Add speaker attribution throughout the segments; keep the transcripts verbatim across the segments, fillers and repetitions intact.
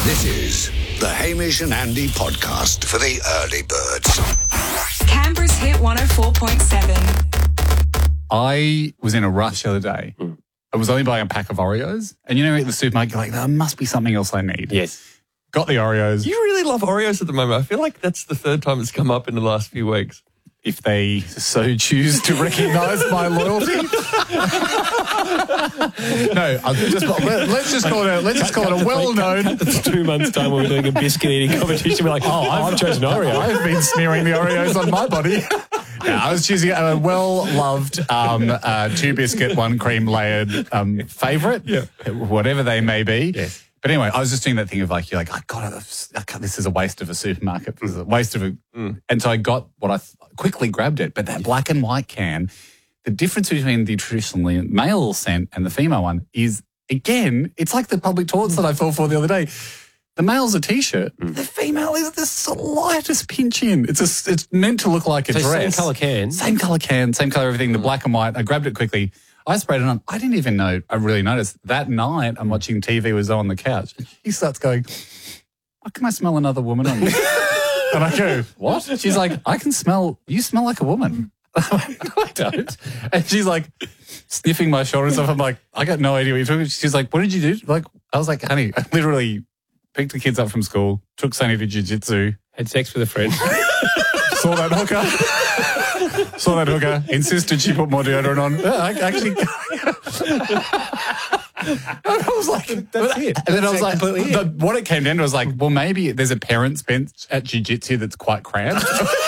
Speaker 1: This is the Hamish and Andy podcast for the early birds.
Speaker 2: Canberra's Hit one oh four point seven.
Speaker 3: I was in a rush the other day. Mm. I was only buying a pack of Oreos. And you know, at the supermarket, you're like, there must be something else I need.
Speaker 4: Yes.
Speaker 3: Got the Oreos.
Speaker 4: You really love Oreos at the moment. I feel like that's the third time it's come up in the last few weeks.
Speaker 3: If they so choose to recognise my loyalty. No, I'll just, let's just call it a, let's just call it a well-known.
Speaker 4: It's two months' time when we're doing a biscuit eating competition. We're like, oh, I've chosen Oreo.
Speaker 3: I've been smearing the Oreos on my body. No, I was choosing a well-loved um, uh, two-biscuit, one-cream-layered um, favourite,
Speaker 4: yeah.
Speaker 3: whatever they may be.
Speaker 4: Yes.
Speaker 3: But anyway, I was just doing that thing of like, you're like, I got it. This is a waste of a supermarket. This is a waste of a... Mm. And so I got what I th- quickly grabbed it. But that yeah. black and white can, the difference between the traditionally male scent and the female one is, again, it's like the public toilets that I fell for the other day. The male's a T-shirt. Mm. The female is the slightest pinch in. It's a, it's meant to look like a
Speaker 4: so
Speaker 3: dress.
Speaker 4: Same colour can.
Speaker 3: Same colour can, same colour everything, mm. the black and white. I grabbed it quickly. I sprayed it on. I didn't even know. I really noticed. That night, I'm watching T V with Zoe on the couch. She starts going, why can I smell another woman on you? And I go, what? She's like, I can smell, you smell like a woman. I went, no, I don't. And she's like, sniffing my shoulder and stuff. I'm like, I got no idea what you're talking about. She's like, what did you do? Like, I was like, honey, I literally picked the kids up from school, took Sunny to jiu-jitsu.
Speaker 4: Had sex with a friend.
Speaker 3: Saw that hooker. Saw that hooker, insisted she put more deodorant on. Yeah, I actually... I was like...
Speaker 4: That's it.
Speaker 3: And then
Speaker 4: That's
Speaker 3: I was like...
Speaker 4: The,
Speaker 3: what it came down to was like, well, maybe there's a parent's bench at jiu-jitsu that's quite cramped.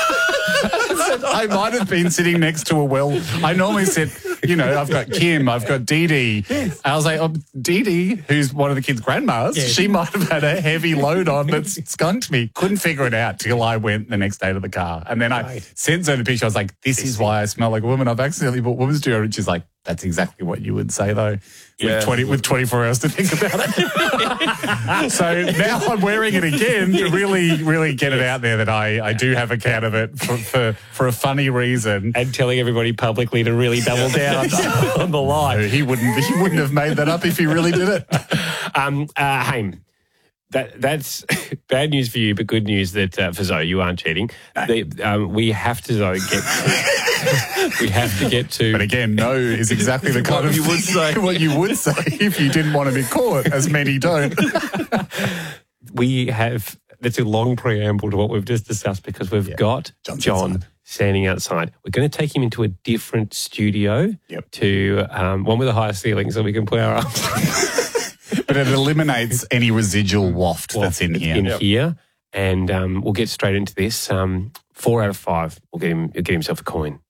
Speaker 3: I might have been sitting next to a well. I normally sit, you know, I've got Kim, I've got Dee Dee. Yes. I was like, oh, Dee Dee, who's one of the kids' grandmas, yes. she might have had a heavy load on that skunked me. Couldn't figure it out till I went the next day to the car. And then I right. sent her the picture. I was like, this is why I smell like a woman. I've accidentally bought women's deodorant. She's like, that's exactly what you would say, though.
Speaker 4: Yeah.
Speaker 3: With, twenty, with twenty-four hours to think about it. So now I'm wearing it again to really, really get it out there that I, I do have a can of it for, for, for a funny reason.
Speaker 4: And telling everybody publicly to really double down on the lie.
Speaker 3: No, he wouldn't, he wouldn't have made that up if he really did it.
Speaker 4: Um, uh, Haim, that, that's bad news for you, but good news that uh, for Zoe, you aren't cheating. No. The, um, we have to, Zoe, get... We have to get to...
Speaker 3: But again, no is exactly the kind of...
Speaker 4: you would say.
Speaker 3: What you would say if you didn't want to be caught, as many don't.
Speaker 4: We have... That's a long preamble to what we've just discussed because we've yeah. got
Speaker 3: John's
Speaker 4: John
Speaker 3: inside.
Speaker 4: standing outside. We're going to take him into a different studio
Speaker 3: yep.
Speaker 4: to um, one with a higher ceiling so we can put our arms...
Speaker 3: But it eliminates any residual waft,
Speaker 4: waft
Speaker 3: that's in here.
Speaker 4: In
Speaker 3: yep.
Speaker 4: here. And um, we'll get straight into this. Um, four out of five will get him. He'll get himself a coin.